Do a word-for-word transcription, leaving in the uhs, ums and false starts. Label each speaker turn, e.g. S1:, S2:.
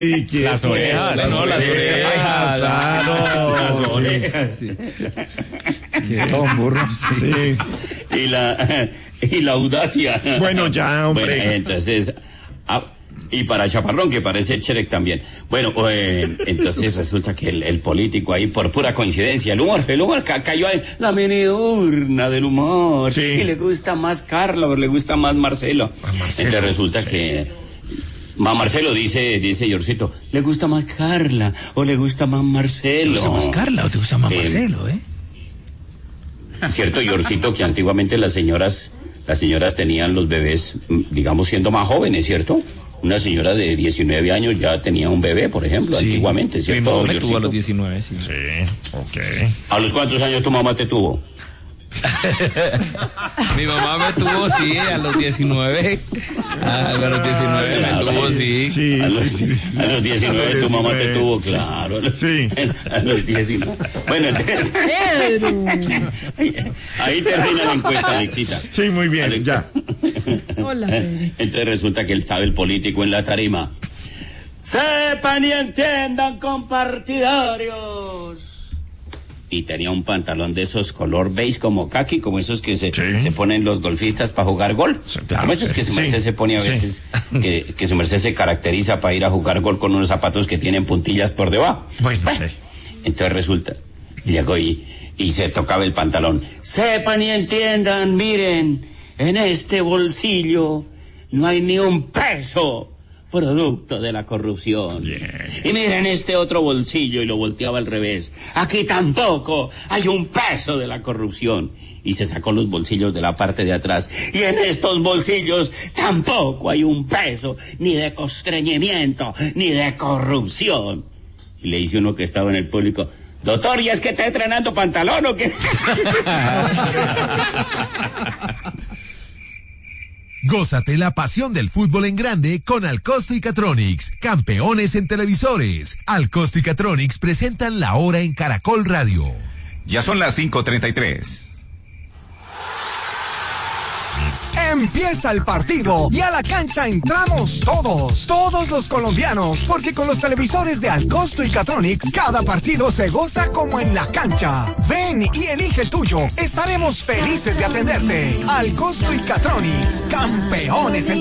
S1: Y que
S2: las orejas,
S1: las
S2: no, las orejas,
S1: claro,
S2: las
S1: sí.
S2: orejas. Sí.
S1: Sí. Todo un burro, sí.
S3: Y la, y la audacia.
S1: Bueno, ya, hombre.
S3: Bueno, entonces, ah, y para Chaparrón, que parece Cherek también. Bueno, eh, entonces resulta que el, el político ahí, por pura coincidencia, el humor, el humor ca cayó en la mini urna del humor.
S1: Sí.
S3: Y le gusta más Carla o le gusta más Marcelo.
S1: A Marcelo,
S3: entonces resulta
S1: sí.
S3: que... Ma Marcelo dice, dice Yorcito, ¿le gusta más Carla o le gusta más Marcelo?
S2: ¿Te gusta más Carla o te gusta más
S3: Eh,
S2: Marcelo, eh?
S3: Cierto, Yorcito, que antiguamente las señoras, las señoras tenían los bebés, digamos, siendo más jóvenes, ¿cierto? Una señora de diecinueve años ya tenía un bebé, por ejemplo,
S2: Sí.
S3: antiguamente, ¿cierto?
S2: Mi mamá me
S3: Yorcito?
S2: tuvo a los diecinueve, sí.
S1: Sí, ok.
S3: ¿A los cuántos años tu mamá te tuvo?
S2: Mi mamá me tuvo, sí, a los diecinueve. A los diecinueve
S3: Claro,
S2: me tuvo, sí.
S1: Sí,
S3: a, los,
S1: sí, sí,
S3: a los diecinueve tu mamá te tuvo,
S1: sí.
S3: claro.
S1: Sí.
S3: A los diecinueve. Bueno, entonces... Ahí termina la encuesta, Alexita.
S1: Sí, muy bien,
S3: Alex...
S1: ya.
S4: Hola, Pedro.
S3: Entonces resulta que él estaba el político en la tarima. Sepan y entiendan, compartidarios. Y tenía un pantalón de esos color beige como kaki, como esos que se,
S1: Sí.
S3: se ponen los golfistas para jugar gol.
S1: Sí, claro,
S3: como esos
S1: sí,
S3: que su merced
S1: sí,
S3: se pone a
S1: sí.
S3: veces, que, que su merced se caracteriza para ir a jugar gol con unos zapatos que tienen puntillas por debajo.
S1: Bueno, sí.
S3: Entonces resulta, llegó y, y se tocaba el pantalón. Sepan y entiendan, miren, en este bolsillo no hay ni un peso producto de la corrupción.
S1: Bien.
S3: Y miren este otro bolsillo, y lo volteaba al revés. Aquí tampoco hay un peso de la corrupción. Y se sacó los bolsillos de la parte de atrás. Y en estos bolsillos tampoco hay un peso, ni de constreñimiento, ni de corrupción. Y le dice uno que estaba en el público: doctor, ¿y es que está estrenando pantalón o qué?
S5: Gózate la pasión del fútbol en grande con Alcosto y Catronics, campeones en televisores. Alcosto y Catronics presentan La Hora en Caracol Radio.
S6: Ya son las cinco treinta y tres.
S7: Empieza el partido y a la cancha entramos todos, todos los colombianos, porque con los televisores de Alcosto y Catronics, cada partido se goza como en la cancha. Ven y elige el tuyo, estaremos felices de atenderte. Alcosto y Catronics, campeones en